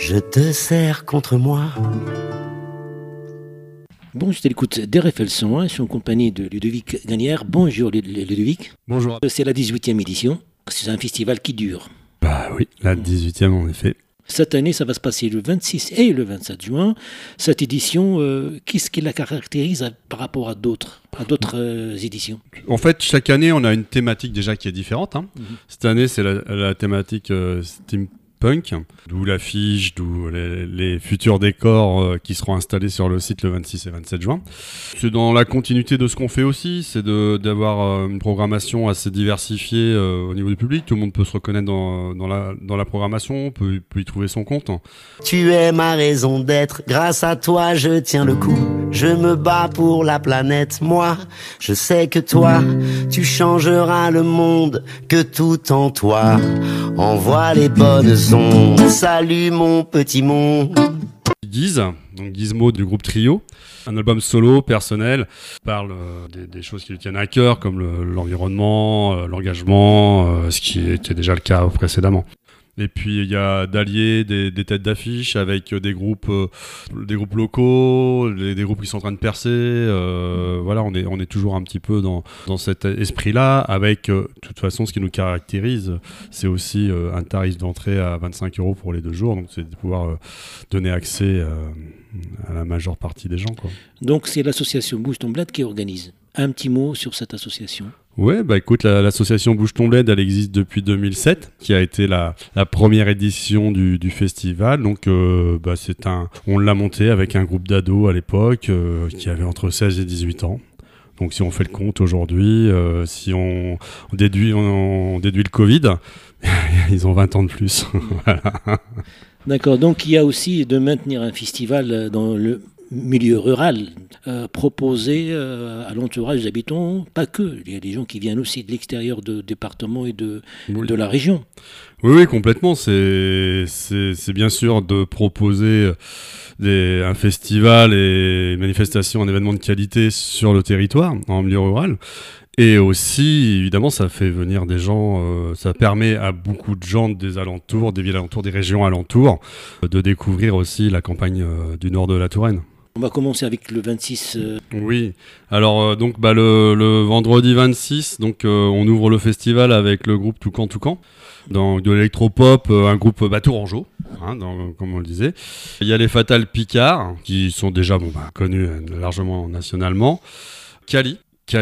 Je te serre contre moi. Bon, je t'écoute d'RFL 101, je suis en compagnie de Ludovic Gagnère. Bonjour Ludovic. Bonjour. C'est la 18e édition, c'est un festival qui dure. Bah oui, la 18e en effet. Cette année, ça va se passer le 26 et le 27 juin. Cette édition, qu'est-ce qui la caractérise par rapport à d'autres éditions ? En fait, chaque année, on a une thématique déjà qui est différente. Cette année, c'est la thématique steampunk, d'où l'affiche, d'où les futurs décors qui seront installés sur le site le 26 et 27 juin. C'est dans la continuité de ce qu'on fait aussi, c'est d'avoir une programmation assez diversifiée au niveau du public. Tout le monde peut se reconnaître dans la programmation, peut y trouver son compte. Tu es ma raison d'être, grâce à toi je tiens le coup. Je me bats pour la planète, moi, je sais que toi, tu changeras le monde, que tout en toi envoie les bonnes ondes. Salut mon petit monde. Guise, donc Gizmo du groupe Trio, un album solo, personnel, parle des choses qui lui tiennent à cœur, comme l'environnement, l'engagement, ce qui était déjà le cas précédemment. Et puis il y a d'alliés, des têtes d'affiche avec des groupes locaux, des groupes qui sont en train de percer. Voilà, on est toujours un petit peu dans cet esprit-là. Avec, de toute façon, ce qui nous caractérise, c'est aussi un tarif d'entrée à 25 € pour les 2 jours. Donc c'est de pouvoir donner accès à la majeure partie des gens, quoi. Donc c'est l'association Bouge ton Bled qui organise. Un petit mot sur cette association. Ouais, bah écoute, l'association Bouge ton Bled, elle existe depuis 2007, qui a été la première édition du festival. Donc, on l'a monté avec un groupe d'ados à l'époque, qui avait entre 16 et 18 ans. Donc, si on fait le compte aujourd'hui, si on déduit le Covid, ils ont 20 ans de plus. Voilà. D'accord, donc il y a aussi de maintenir un festival dans le milieu rural, proposé à l'entourage des habitants, pas que. Il y a des gens qui viennent aussi de l'extérieur du département et de la région. Oui, complètement. C'est bien sûr de proposer un festival et une manifestation, un événement de qualité sur le territoire, en milieu rural. Et aussi, évidemment, ça fait venir des gens, ça permet à beaucoup de gens des alentours, des villes alentours, des régions alentours, de découvrir aussi la campagne du nord de la Touraine. On va commencer avec le 26. Oui, alors le vendredi 26, on ouvre le festival avec le groupe Toucan Toucan, dans de l'électropop, un groupe tourangeau, comme on le disait. Il y a les Fatal Picard, qui sont déjà connus largement nationalement. Cali,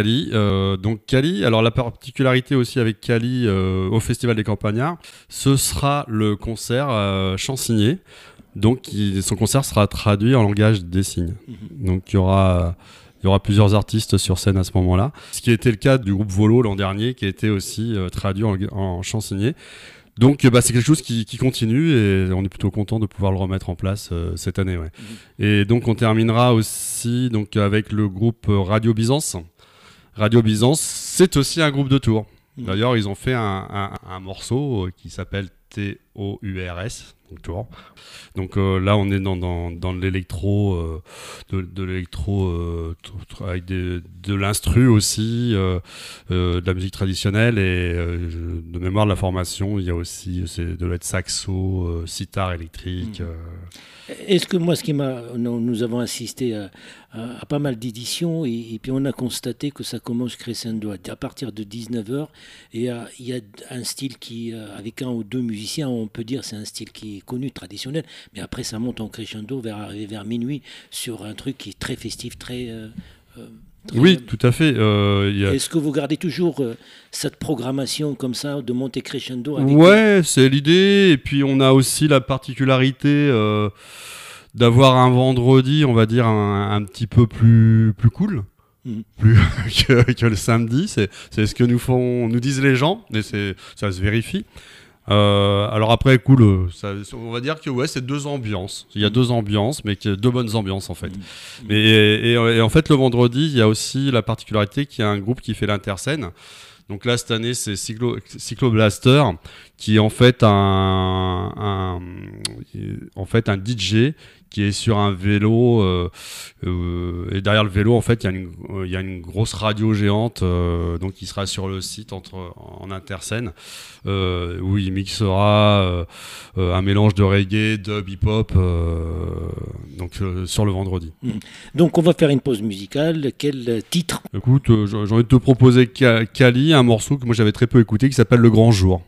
alors la particularité aussi avec Cali au Festival des Campagnards, ce sera le concert Chansigné. Donc son concert sera traduit en langage des signes. Donc il y aura plusieurs artistes sur scène à ce moment-là. Ce qui était le cas du groupe Volo l'an dernier, qui a été aussi traduit en chansigné. Donc c'est quelque chose qui continue et on est plutôt content de pouvoir le remettre en place cette année. Ouais. Et donc on terminera aussi avec le groupe Radio Byzance. Radio Byzance, c'est aussi un groupe de Tours. D'ailleurs, ils ont fait un morceau qui s'appelle TOURS, donc Tours. Donc là, on est dans l'électro, de l'électro avec de l'instru aussi, de la musique traditionnelle et de mémoire de la formation, il y a aussi de l'être saxo, sitar électrique. Est-ce que moi, nous avons assisté à pas mal d'éditions et puis on a constaté que ça commence crescendo à partir de 19h et il y a un style qui, avec un ou deux musiciens, on peut dire c'est un style qui est connu, traditionnel, mais après ça monte en crescendo vers minuit sur un truc qui est très festif, très oui, tout à fait. Est-ce que vous gardez toujours cette programmation comme ça, de monter crescendo Ouais, c'est l'idée. Et puis on a aussi la particularité d'avoir un vendredi, on va dire, un petit peu plus cool. Plus que le samedi. C'est ce que nous disent les gens, mais ça se vérifie. Alors après, cool, on va dire que c'est deux ambiances. Il y a deux ambiances, mais deux bonnes ambiances en fait. Et en fait, le vendredi, il y a aussi la particularité qu'il y a un groupe qui fait l'interscène. Donc là, cette année, c'est Cyclo Blaster, qui est en fait en fait un DJ qui est sur un vélo et derrière le vélo en fait il y a une grosse radio géante donc il sera sur le site en interscène où il mixera un mélange de reggae, dub, hip-hop donc sur le vendredi. Donc on va faire une pause musicale. Quel titre? Écoute, j'ai envie de te proposer Kali, un morceau que moi j'avais très peu écouté qui s'appelle Le Grand Jour.